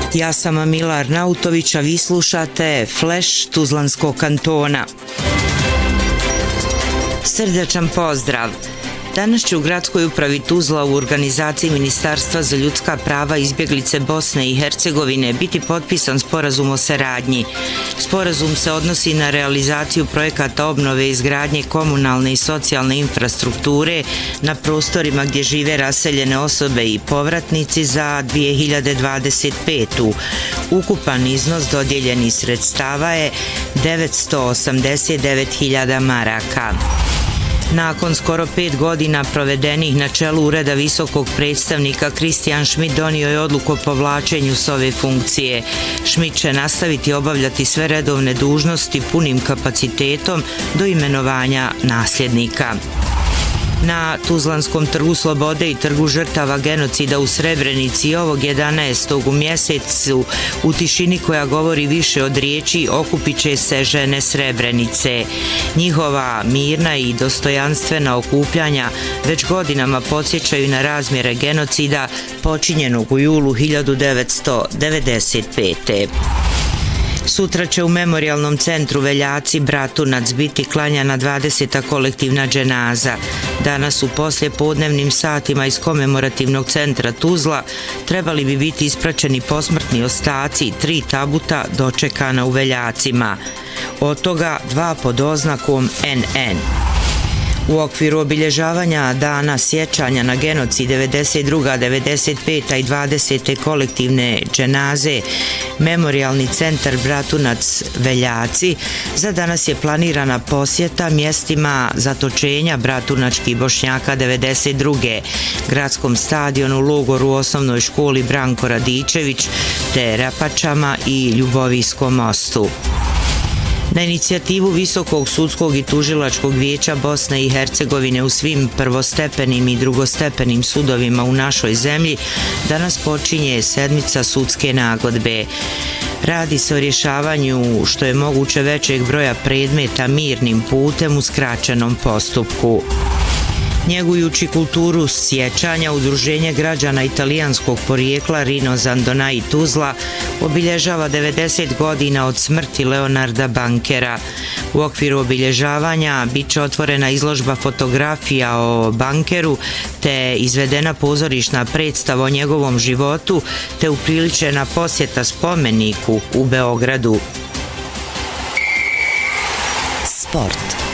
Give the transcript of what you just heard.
Ja sam Mila Arnautović, a vi slušate Flash Tuzlanskog kantona. Srdačan pozdrav! Danas će u gradskoj upravi Tuzla u organizaciji Ministarstva za ljudska prava i izbjeglice Bosne i Hercegovine biti potpisan sporazum o saradnji. Sporazum se odnosi na realizaciju projekata obnove i izgradnje komunalne i socijalne infrastrukture na prostorima gdje žive raseljene osobe i povratnici za 2025. Ukupan iznos dodijeljenih sredstava je 989.000 maraka. Nakon skoro 5 godina provedenih na čelu Ureda visokog predstavnika, Kristijan Schmidt donio je odluku o povlačenju s ove funkcije. Schmidt će nastaviti obavljati sve redovne dužnosti punim kapacitetom do imenovanja nasljednika. Na Tuzlanskom trgu Slobode i trgu žrtava genocida u Srebrenici ovog 11. u mjesecu u tišini koja govori više od riječi okupit će se žene Srebrenice. Njihova mirna i dostojanstvena okupljanja već godinama podsjećaju na razmjere genocida počinjenog u julu 1995. Sutra će u Memorijalnom centru Veljaci Bratunac biti klanjana 20. kolektivna dženaza. Danas u poslijepodnevnim satima iz komemorativnog centra Tuzla trebali bi biti ispraćeni posmrtni ostaci 3 tabuta dočekana u Veljacima. Od toga 2 pod oznakom NN. U okviru obilježavanja dana sjećanja na genocid 92., 95. i 20. kolektivne dženaze, Memorijalni centar Bratunac Veljaci za danas je planirana posjeta mjestima zatočenja bratunačkih Bošnjaka 92., gradskom stadionu, logoru, osnovnoj školi Branko Radičević te Rapačama i Ljubovijskom mostu. Na inicijativu Visokog sudskog i tužilačkog vijeća Bosne i Hercegovine u svim prvostepenim i drugostepenim sudovima u našoj zemlji danas počinje sedmica sudske nagodbe. Radi se o rješavanju što je moguće većeg broja predmeta mirnim putem u skraćenom postupku. Njegujući kulturu sjećanja, Udruženje građana italijanskog porijekla Rino Zandonai Tuzla obilježava 90 godina od smrti Leonarda Bankera. U okviru obilježavanja bit će otvorena izložba fotografija o Bankeru te izvedena pozorišna predstava o njegovom životu te upriličena posjeta spomeniku u Beogradu. Sport.